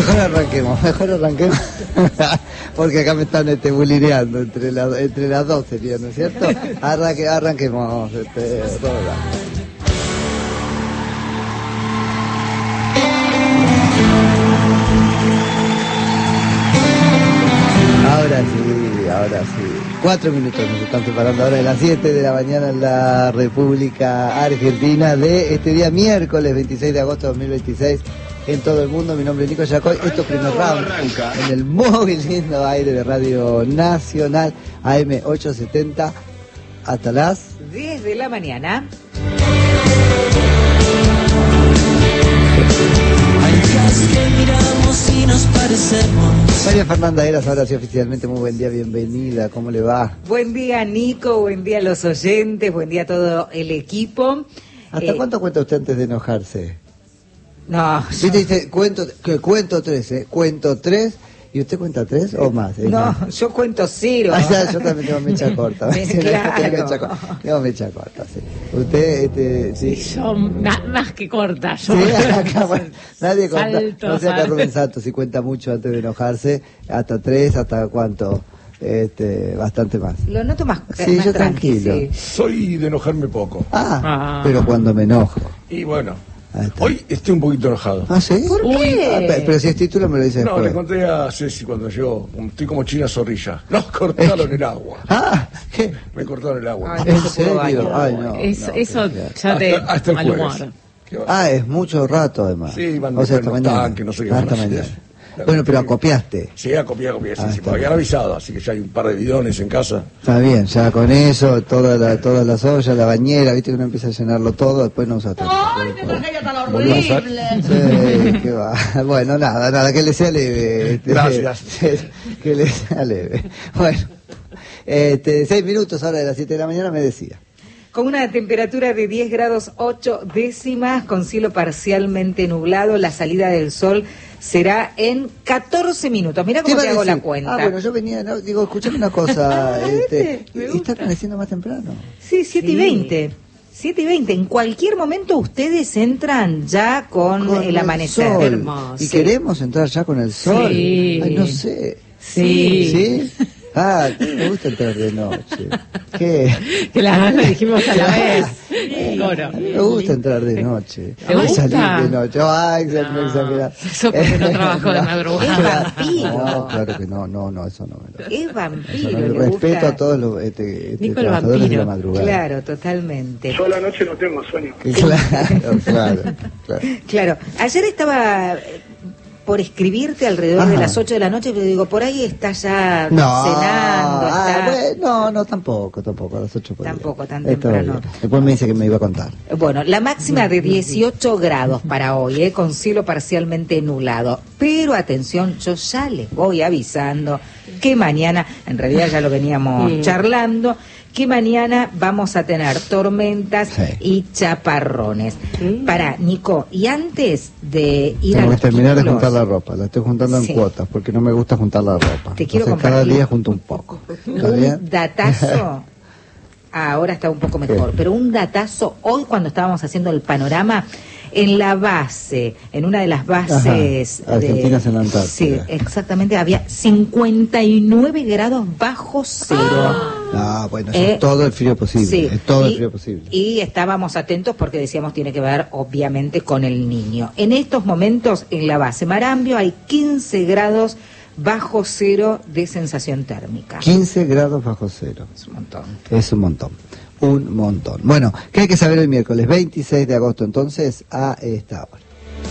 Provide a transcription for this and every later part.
Mejor arranquemos, porque acá me están bulineando entre las dos sería, ¿no es cierto? Arranquemos, Roda. Ahora sí. 4 minutos nos están separando ahora de las 7 de la mañana en la República Argentina de este día miércoles 26 de agosto de 2026 en todo el mundo. Mi nombre es Nico Yacoy, esto es Primer Round en el muy lindo aire de Radio Nacional AM 870 hasta las 10 de la mañana. María Fernanda Eras, ahora sí oficialmente, muy buen día, bienvenida, ¿cómo le va? Buen día, Nico, buen día a los oyentes, buen día a todo el equipo. ¿Hasta cuánto cuenta usted antes de enojarse? No, Dice, cuento 3, cuento 3, ¿y usted cuenta 3 o más? No, yo cuento 0. Yo también tengo mecha corta. Claro. Tengo mecha corta, sí. Usted, sí. Yo más que corta. Yo sí, acá, bueno, nadie cuenta. Salto, No sé acá Rubén Santos si cuenta mucho antes de enojarse, hasta 3, hasta cuánto. Bastante más. Lo noto más, sí, más yo tranquilo. Sí. Soy de enojarme poco. Pero cuando me enojo. Y bueno, hoy estoy un poquito enojado. ¿Ah, sí? ¿Por qué? Pero si es título me lo dice No, después. le conté a Ceci cuando yo estoy como China Zorrilla. Nos cortaron el agua. ¿Qué? Me cortaron el agua. Ay, ¿En no se pudo serio? bañar. Ay, no. Eso ya te hasta el mal jueves. humor. ¿Qué va? Es mucho rato además. Sí, van o sea, después hasta los mañana. tanques, no sé qué Hasta van a hacer. mañana. Bueno, pero acopiaste. Sí, copié, sí, está porque habían bien. avisado, así que ya hay un par de bidones en casa. Está bien, ya con eso, todas las ollas, la bañera, viste que uno empieza a llenarlo todo, después no usa tanto. ¡Ay, qué tragedia tan Volvemos a- horrible! Sí, qué va. Bueno, nada, que le sea leve. Gracias. Que le sea leve. Bueno, 6 minutos ahora de las 7 de la mañana me decía. Con una temperatura de 10 grados 8 décimas, con cielo parcialmente nublado, la salida del sol será en 14 minutos. Mira cómo te hago la cuenta. Bueno, yo venía, escuchame una cosa, me gusta. está amaneciendo más temprano. Sí, 7:20. 7:20. En cualquier momento ustedes entran ya con el amanecer. sol. Hermoso. Y Sí. queremos entrar ya con el sol. Sí. Ay, no sé. Sí. ¿Sí? Me gusta entrar de noche. ¿Qué? Que lo dijimos a la vez. Coro. A mí me gusta entrar de noche. ¿Te gusta? Salir de noche. Exagerado. Eso porque no trabajo de Es madrugada. vampiro. No, claro que no, eso no me lo. Es vampiro. Eso no, le respeto gusta. a todos los Nico el trabajadores de vampiro. la madrugada. Claro, totalmente. Yo a la noche no tengo sueño. Claro. Claro. Ayer estaba por escribirte alrededor de las 8 de la noche, pero digo, por ahí está ya cenando. No, tampoco, a las 8 por ahí. Tampoco tan Está temprano. bien. Después me dice que me iba a contar. Bueno, la máxima de 18 grados para hoy, con cielo parcialmente nublado. Pero atención, yo ya les voy avisando que mañana, en realidad ya lo veníamos charlando, que mañana vamos a tener tormentas y chaparrones. Para Nico, y antes de ir Tengo a que los terminar de títulos, juntar la ropa. La estoy juntando en Sí. cuotas porque no me gusta juntar la ropa. Te quiero Entonces, cada compartir día junto un poco. ¿Está bien? un datazo. Ahora está un poco mejor, ¿Qué? pero un datazo hoy cuando estábamos haciendo el panorama en la base, en una de las bases Argentinas en la Antártida. Sí, exactamente, había 59 grados bajo cero. Bueno, eso es todo el frío posible. Sí, Es todo el frío posible. Y estábamos atentos porque decíamos tiene que ver obviamente con el niño. En estos momentos en la base Marambio hay 15 grados bajo cero de sensación térmica. 15 grados bajo cero. Es un montón. Es un montón. Un montón. Bueno, ¿qué hay que saber el miércoles 26 de agosto entonces a esta hora?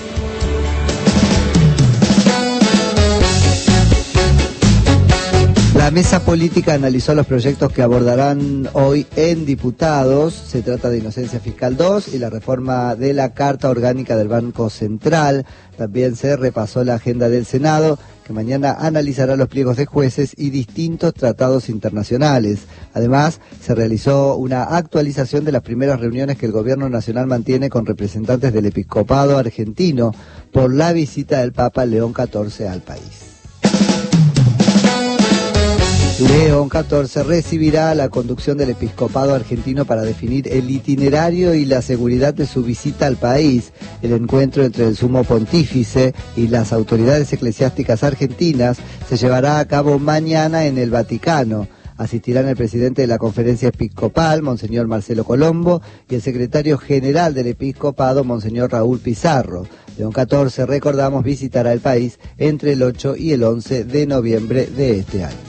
La mesa política analizó los proyectos que abordarán hoy en diputados. Se trata de Inocencia Fiscal 2 y la reforma de la Carta Orgánica del Banco Central. También se repasó la agenda del Senado, que mañana analizará los pliegos de jueces y distintos tratados internacionales. Además, se realizó una actualización de las primeras reuniones que el Gobierno Nacional mantiene con representantes del episcopado argentino por la visita del Papa León XIV al país. León XIV recibirá la conducción del episcopado argentino para definir el itinerario y la seguridad de su visita al país. El encuentro entre el sumo pontífice y las autoridades eclesiásticas argentinas se llevará a cabo mañana en el Vaticano. Asistirán el presidente de la Conferencia Episcopal, Monseñor Marcelo Colombo, y el secretario general del Episcopado, Monseñor Raúl Pizarro. León XIV, recordamos, visitará el país entre el 8 y el 11 de noviembre de este año.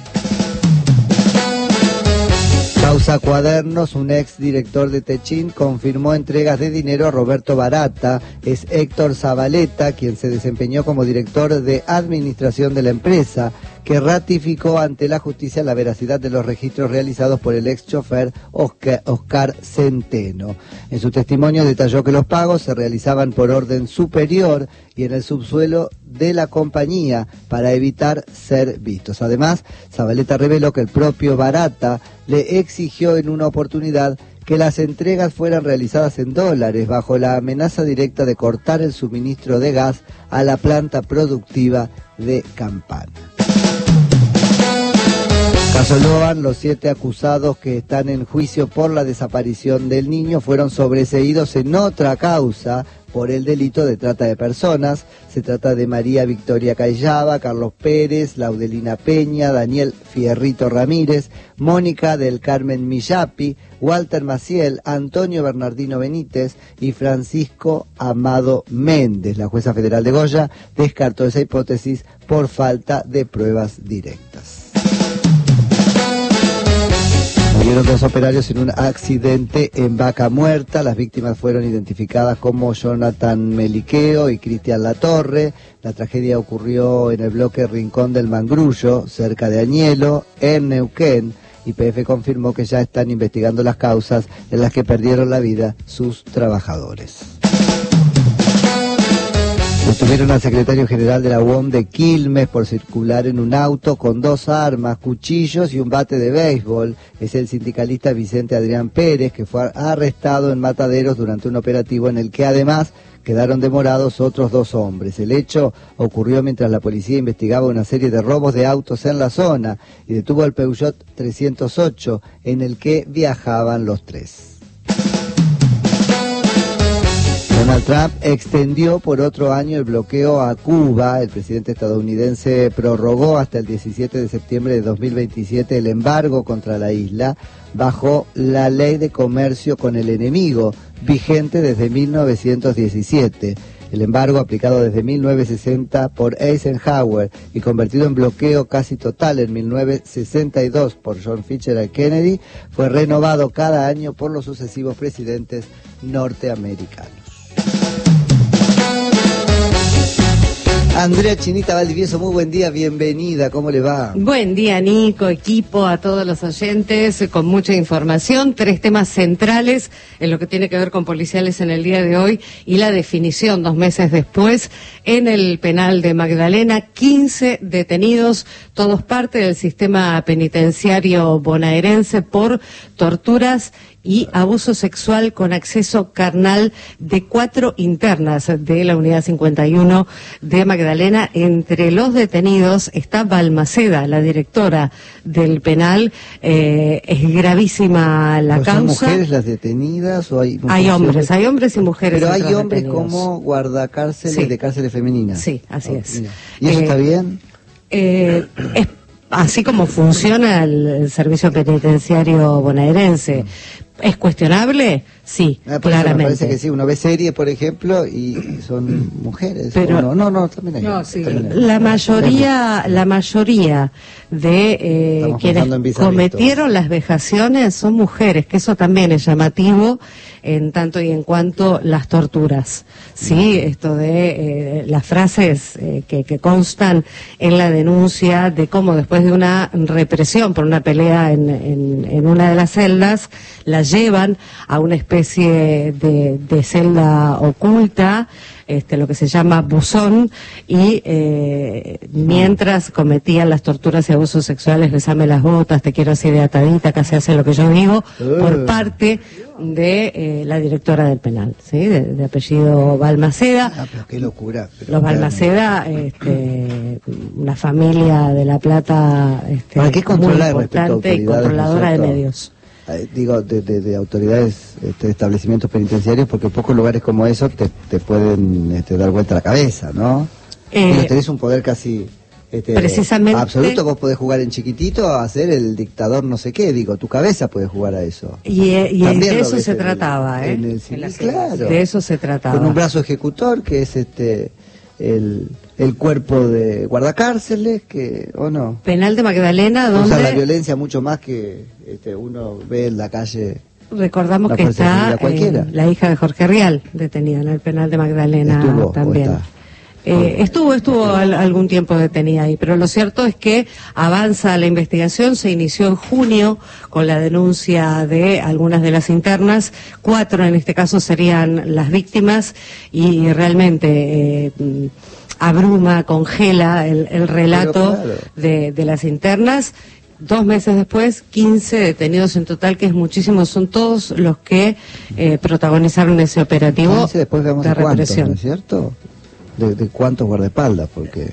Causa Cuadernos, un ex director de Techint, confirmó entregas de dinero a Roberto Barata. Es Héctor Zabaleta, quien se desempeñó como director de administración de la empresa, que ratificó ante la justicia la veracidad de los registros realizados por el ex chofer Oscar Centeno. En su testimonio detalló que los pagos se realizaban por orden superior y en el subsuelo de la compañía para evitar ser vistos. Además, Zabaleta reveló que el propio Barata le exigió en una oportunidad que las entregas fueran realizadas en dólares bajo la amenaza directa de cortar el suministro de gas a la planta productiva de Campana. Caso Loan, los 7 acusados que están en juicio por la desaparición del niño fueron sobreseídos en otra causa por el delito de trata de personas. Se trata de María Victoria Cayaba, Carlos Pérez, Laudelina Peña, Daniel Fierrito Ramírez, Mónica del Carmen Millapi, Walter Maciel, Antonio Bernardino Benítez y Francisco Amado Méndez. La jueza federal de Goya descartó esa hipótesis por falta de pruebas directas. Murieron 2 operarios en un accidente en Vaca Muerta. Las víctimas fueron identificadas como Jonathan Meliqueo y Cristian Latorre. La tragedia ocurrió en el bloque Rincón del Mangrullo, cerca de Añelo, en Neuquén. YPF confirmó que ya están investigando las causas en las que perdieron la vida sus trabajadores. Detuvieron al secretario general de la UOM de Quilmes por circular en un auto con 2 armas, cuchillos y un bate de béisbol. Es el sindicalista Vicente Adrián Pérez, que fue arrestado en Mataderos durante un operativo en el que además quedaron demorados otros 2 hombres. El hecho ocurrió mientras la policía investigaba una serie de robos de autos en la zona y detuvo al Peugeot 308 en el que viajaban los 3. Donald Trump extendió por otro año el bloqueo a Cuba. El presidente estadounidense prorrogó hasta el 17 de septiembre de 2027 el embargo contra la isla bajo la ley de comercio con el enemigo, vigente desde 1917. El embargo, aplicado desde 1960 por Eisenhower y convertido en bloqueo casi total en 1962 por John Fitzgerald Kennedy, fue renovado cada año por los sucesivos presidentes norteamericanos. Andrea Chinita Valdivieso, muy buen día, bienvenida, ¿cómo le va? Buen día, Nico, equipo, a todos los oyentes, con mucha información, 3 temas centrales en lo que tiene que ver con policiales en el día de hoy y la definición 2 meses después en el penal de Magdalena, 15 detenidos, todos parte del sistema penitenciario bonaerense por torturas y abuso sexual con acceso carnal de 4 internas de la unidad 51 de Magdalena. Entre los detenidos está Balmaceda, la directora del penal. Es gravísima la causa. ¿Son mujeres las detenidas o hay mujeres? Hay hombres y mujeres. Pero hay hombres detenidos como guardacárceles, sí, de cárceles femeninas. Sí, así es. Mira. ¿Y eso está bien? Es así como funciona el servicio penitenciario bonaerense. ¿Es cuestionable? Sí, claramente. Me parece que sí. Uno ve series, por ejemplo, y son mujeres. Pero no, también hay. No, sí. La mayoría de quienes cometieron las vejaciones son mujeres, que eso también es llamativo en tanto y en cuanto las torturas. Sí, esto de las frases que constan en la denuncia de cómo después de una represión por una pelea en una de las celdas, la llevan a una especie especie de celda oculta, lo que se llama buzón, y mientras cometían las torturas y abusos sexuales, besame las botas, te quiero así de atadita, casi hace lo que yo digo, por parte de la directora del penal, ¿sí? De apellido Balmaceda. Ah, pero qué locura. Pero los Balmaceda, una familia de La Plata ¿para qué muy controlar importante y controladora de medios. Digo, de autoridades, establecimientos penitenciarios, porque pocos lugares como esos te pueden dar vuelta la cabeza, ¿no? Digo, tenés un poder casi precisamente absoluto. Vos podés jugar en chiquitito a ser el dictador no sé qué, digo, tu cabeza puede jugar a eso. Y de eso se trataba, claro, de eso se trataba. Con un brazo ejecutor que es el cuerpo de guardacárceles, que, ¿o no? Penal de Magdalena, donde usa la violencia mucho más que uno ve en la calle. Recordamos que está la hija de Jorge Rial detenida en el penal de Magdalena. ¿Estuvo, también. Estuvo algún tiempo detenida ahí, pero lo cierto es que avanza la investigación. Se inició en junio con la denuncia de algunas de las internas, 4 en este caso serían las víctimas, y realmente abruma, congela el relato de las internas. 2 meses después, 15 detenidos en total, que es muchísimo, son todos los que protagonizaron ese operativo 15 después vemos de cuántos, represión. ¿no es cierto? ¿De cuántos guardaespaldas? Porque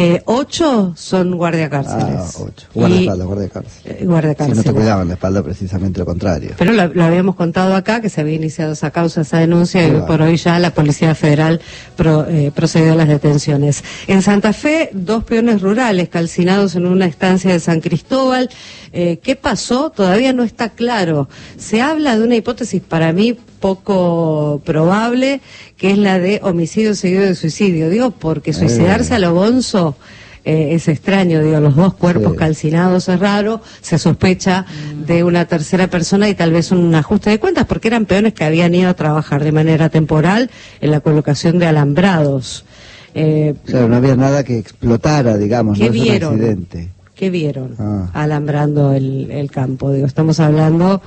8 son guardiacárceles. 8. Guardiacárceles. Guardiacárceles. Si no te cuidaban la espalda, precisamente lo contrario. Pero lo habíamos contado acá, que se había iniciado esa causa, esa denuncia, y por hoy ya la Policía Federal procedió a las detenciones. En Santa Fe, 2 peones rurales calcinados en una estancia de San Cristóbal. ¿Qué pasó? Todavía no está claro. Se habla de una hipótesis para mí poco probable, que es la de homicidio seguido de suicidio. Digo, porque suicidarse a lo bonzo es extraño, digo, los 2 cuerpos calcinados es raro, se sospecha de una tercera persona y tal vez un ajuste de cuentas, porque eran peones que habían ido a trabajar de manera temporal en la colocación de alambrados. Claro, no había nada que explotara, digamos, ¿qué no es vieron? un accidente. ¿Qué vieron alambrando el campo? Digo, estamos hablando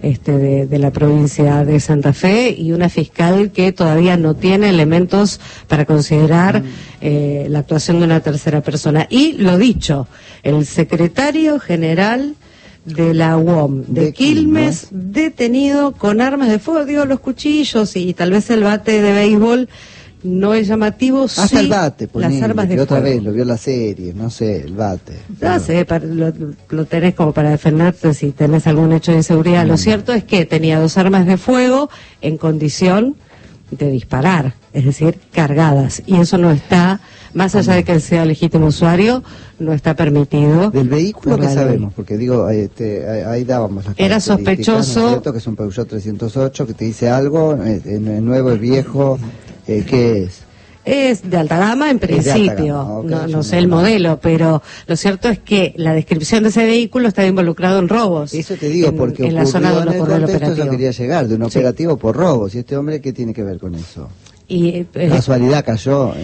de la provincia de Santa Fe, y una fiscal que todavía no tiene elementos para considerar la actuación de una tercera persona. Y lo dicho, el secretario general de la UOM de Quilmes, detenido con armas de fuego, digo, los cuchillos y tal vez el bate de béisbol. No es llamativo, hasta sí, el bate, las armas de otra fuego. vez, lo vio la serie, no sé, el bate. No sé, lo tenés como para defenderte si tenés algún hecho de inseguridad. Lo cierto es que tenía 2 armas de fuego en condición de disparar, es decir, cargadas. Y eso no está, más allá de que sea legítimo usuario, no está permitido. Del vehículo que sabemos, porque digo, ahí dábamos las era sospechoso, ¿no es cierto? Que es un Peugeot 308, que te dice algo, es nuevo, es viejo. ¿Qué es? Es de alta gama en principio, okay, no sé el modelo, pero lo cierto es que la descripción de ese vehículo estaba involucrado en robos. Eso te digo, porque en la zona donde ocurrió el operativo. Eso quería llegar, de un operativo por robos. ¿Y este hombre qué tiene que ver con eso? Y casualidad cayó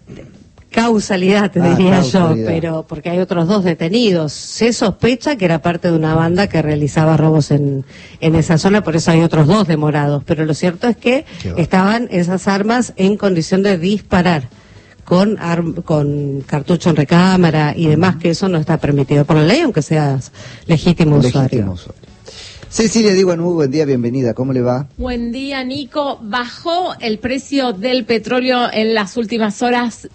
causalidad, te diría yo, pero porque hay otros 2 detenidos. Se sospecha que era parte de una banda que realizaba robos en esa zona, por eso hay otros 2 demorados. Pero lo cierto es que estaban esas armas en condición de disparar con cartucho en recámara y demás, que eso no está permitido por la ley, aunque seas legítimo usuario. Cecilia Díguanú, buen día, bienvenida, ¿cómo le va? Buen día, Nico. Bajó el precio del petróleo en las últimas horas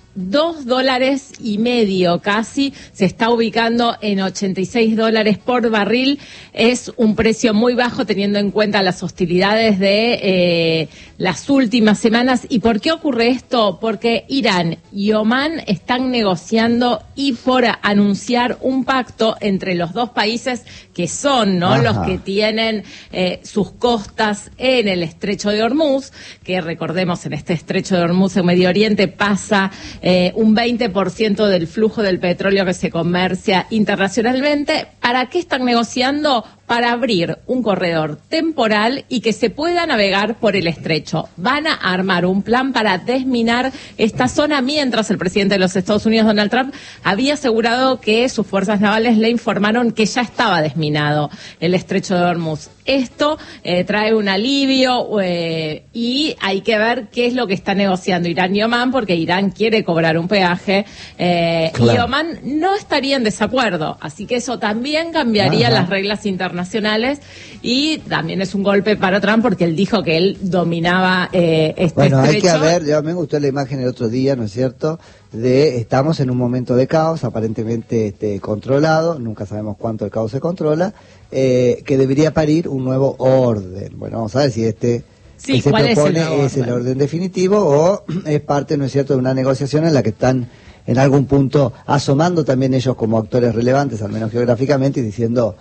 $2.50 casi, se está ubicando en $86 por barril. Es un precio muy bajo teniendo en cuenta las hostilidades de las últimas semanas. ¿Y por qué ocurre esto? Porque Irán y Omán están negociando y por anunciar un pacto entre los 2 países que son los que tienen sus costas en el estrecho de Hormuz, que recordemos, en este estrecho de Hormuz en Medio Oriente pasa un 20% del flujo del petróleo que se comercia internacionalmente. ¿Para qué están negociando? Para abrir un corredor temporal y que se pueda navegar por el estrecho. Van a armar un plan para desminar esta zona, mientras el presidente de los Estados Unidos, Donald Trump, había asegurado que sus fuerzas navales le informaron que ya estaba desminado el estrecho de Hormuz. Esto trae un alivio y hay que ver qué es lo que está negociando Irán y Omán, porque Irán quiere cobrar un peaje y Omán no estaría en desacuerdo. Así que eso también cambiaría las reglas internacionales y también es un golpe para Trump porque él dijo que él dominaba este estrecho. Hay que ver, ya me gustó la imagen el otro día, ¿no es cierto?, de estamos en un momento de caos, aparentemente controlado, nunca sabemos cuánto el caos se controla, que debería parir un nuevo orden. Bueno, vamos a ver si que se propone es el orden definitivo o es parte, ¿no es cierto?, de una negociación en la que están en algún punto asomando también ellos como actores relevantes, al menos geográficamente, y diciendo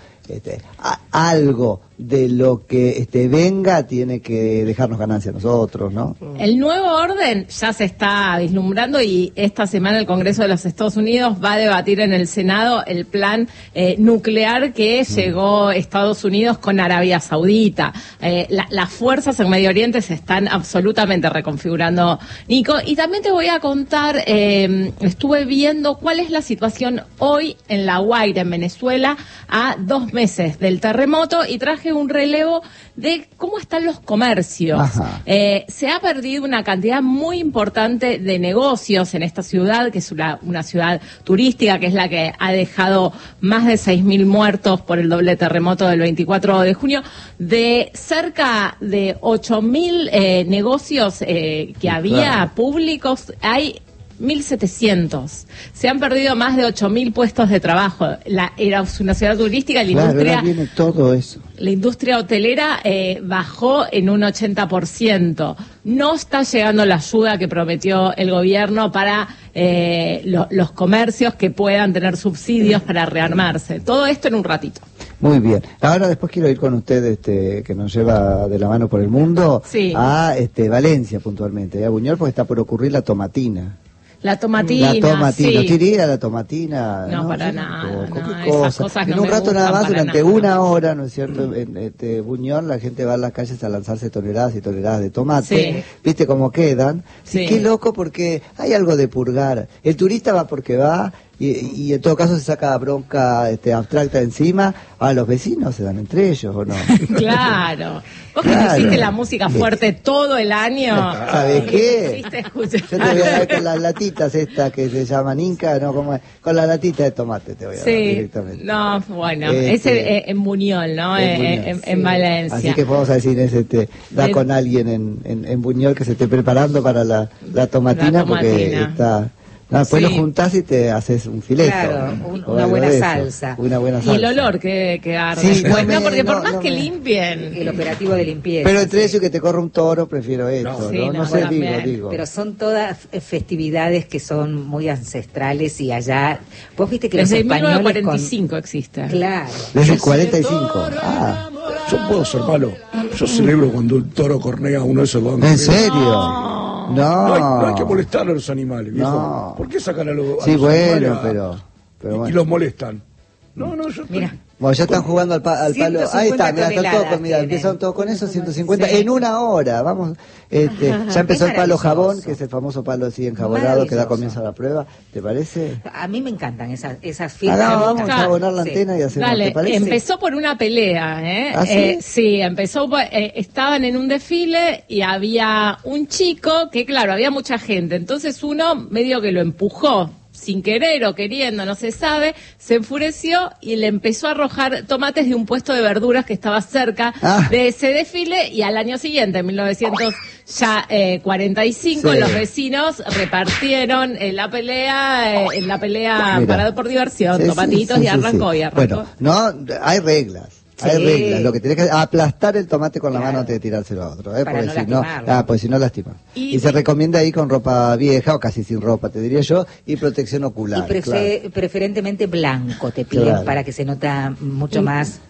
algo de lo que venga tiene que dejarnos ganancia a nosotros, ¿no? El nuevo orden ya se está vislumbrando y esta semana el Congreso de los Estados Unidos va a debatir en el Senado el plan nuclear que llegó Estados Unidos con Arabia Saudita. Las fuerzas en Medio Oriente se están absolutamente reconfigurando, Nico, y también te voy a contar, estuve viendo cuál es la situación hoy en La Guaira, en Venezuela, a 2 meses del terremoto, y traje un relevo de cómo están los comercios. Se ha perdido una cantidad muy importante de negocios en esta ciudad, que es una ciudad turística, que es la que ha dejado más de 6.000 muertos por el doble terremoto del 24 de junio. De cerca de 8.000 negocios que había públicos, hay 1.700. Se han perdido más de 8.000 puestos de trabajo. Era una ciudad turística, viene todo eso. La industria hotelera bajó en un 80%. No está llegando la ayuda que prometió el gobierno para los comercios que puedan tener subsidios para rearmarse. Todo esto en un ratito. Muy bien. Ahora después quiero ir con usted, que nos lleva de la mano por el mundo, a Valencia puntualmente, a Buñol, porque está por ocurrir la tomatina. La tomatina, sí. ¿No iría la tomatina? No, para nada. Esas cosas en un rato nada más, durante una hora, ¿no es cierto? En Buñol la gente va a las calles a lanzarse toneladas y toneladas de tomate. Sí. ¿Viste cómo quedan? Sí. Qué loco, porque hay algo de purgar. El turista va porque va, y en todo caso se saca bronca abstracta encima. Ahora los vecinos se dan entre ellos, ¿o no? Claro. ¿Vos que hiciste la música fuerte todo el año? ¿Sabes qué? Yo te voy a dar con las latitas estas que se llaman Inca, ¿no? Con la latita de tomate te voy a dar directamente. No, bueno, ese en Buñol, ¿no? En Valencia. Así que podemos decir, da con alguien en Buñol que se esté preparando para la tomatina, porque está... después lo juntás y te haces un fileto. Claro, una buena salsa. Y el olor que arde. Sí, porque por más que limpien. El operativo de limpieza. Pero entre eso y que te corra un toro, prefiero esto, ¿no? No sé, digo. Pero son todas festividades que son muy ancestrales y allá... Vos viste que desde los españoles... Desde 1945 existe. Claro. Desde el 45. Yo puedo ser malo. Yo celebro cuando el toro cornea a uno de esos bancos. ¿En serio? No hay que molestar a los animales, viejo. No. ¿Por qué sacan a los Sí, animales pero bueno. Y los molestan? No, Mira. Bueno, ya están jugando al palo. Ahí está, empezaron todos con eso, 150 en una hora. Vamos, ya empezó el palo jabón, que es el famoso palo así enjabonado que da comienzo a la prueba. ¿Te parece? A mí me encantan esas fiestas. Vamos a abonar la antena y hacemos. Dale, ¿te parece? Empezó por una pelea, ¿Ah, sí? Sí, empezó, estaban en un desfile y había un chico que, claro, había mucha gente. Entonces uno medio que lo empujó, sin querer o queriendo, no se sabe, se enfureció y le empezó a arrojar tomates de un puesto de verduras que estaba cerca de ese desfile, y al año siguiente, en 1945, los vecinos repartieron en la pelea parado por diversión, tomatitos, y arrancó. Bueno, no, hay reglas. Hay reglas, lo que tenés que hacer es aplastar el tomate con la mano antes de tirárselo a otro, porque si no lastima. Y se recomienda ir con ropa vieja o casi sin ropa, te diría yo, y protección ocular. Y preferentemente blanco te piden para que se nota mucho más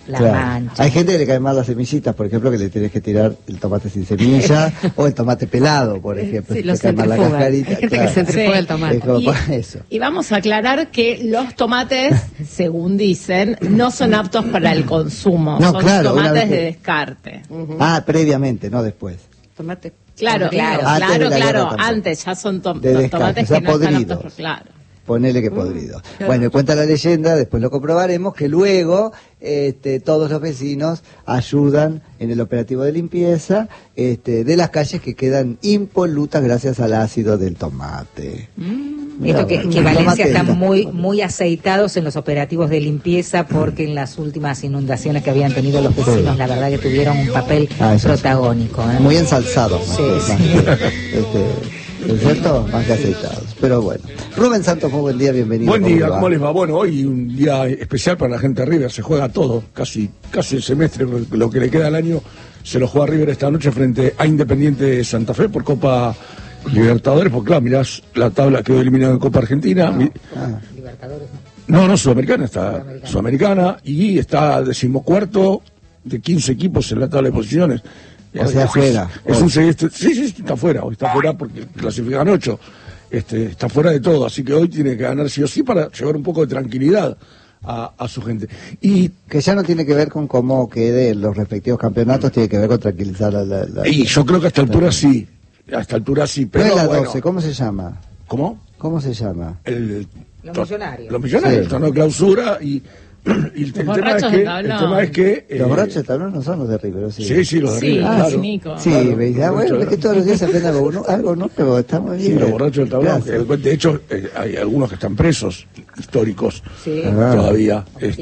la Claro. mancha. Hay gente que le caen mal las semillitas, por ejemplo, que le tienes que tirar el tomate sin semilla o el tomate pelado, por ejemplo. Sí, si lo te cae mal la centrifugan. cascarita, Hay gente claro. que centrifuga Sí. el tomate. Es como Y- para eso. Y vamos a aclarar que los tomates, según dicen, no son aptos para el consumo. No, son claro, una tomates vez que- de descarte. Ah, previamente, no después. Tomate. Claro, Claro. Antes de la guerra tampoco. antes ya son De descarte, tomates o sea, que no están podridos. aptos, claro. Ponele que podrido. Bueno, y cuenta la leyenda, después lo comprobaremos, que luego todos los vecinos ayudan en el operativo de limpieza de las calles que quedan impolutas gracias al ácido del tomate. Esto que Tomate Valencia está del muy tomate. muy aceitados en los operativos de limpieza porque en las últimas inundaciones que habían tenido los vecinos, la verdad que tuvieron un papel Ah, eso sí. protagónico. ¿eh? Muy ensalzados, más Sí, que- sí. más que, ¿no es cierto? Más que aceitados. Pero bueno. Rubén Santos, muy buen día, bienvenido. Buen día, le va? ¿cómo les va? Bueno, hoy un día especial para la gente de River, se juega todo, casi el semestre, lo que le queda al año, se lo juega River esta noche frente a Independiente de Santa Fe por Copa Libertadores, porque claro, mirás la tabla, quedó eliminado en Copa Argentina. Libertadores. No, Sudamericana, está Sudamericana y está 14º de 15 equipos en la tabla de posiciones. O sea, afuera. Es un semestre, sí, está afuera, hoy está afuera porque clasifican 8. Está fuera de todo, así que hoy tiene que ganar sí o sí para llevar un poco de tranquilidad a su gente. Y Que ya no tiene que ver con cómo queden los respectivos campeonatos, tiene que ver con tranquilizar a la... yo creo que a esta altura sí, No pero es la bueno, 12, ¿cómo se llama? ¿cómo? ¿Los Los millonarios. Los millonarios, Sí. el torneo de clausura y el tema borrachos es del que, tablón. Los borrachos de tablón no son los de River, ¿sí? Sí, los de Sí, River, ah, claro. sí, Nico. Sí, Claro, me dice, los bueno, es borrachos. que todos los días se aprende algo nuevo, está muy Sí, bien. los borrachos del tablón. Gracias. De hecho, hay algunos que están presos, históricos, Sí. Ah. todavía.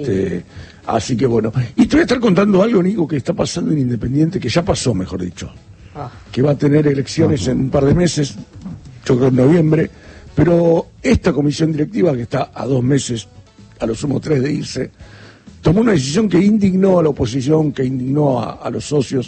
Así que bueno. Y te voy a estar contando algo, Nico, que está pasando en Independiente, que ya pasó, mejor dicho. Ah. Que va a tener elecciones en un par de meses, yo creo en noviembre, pero esta comisión directiva, que está a 2 meses, a lo sumo 3 de irse, tomó una decisión que indignó a la oposición, que indignó a los socios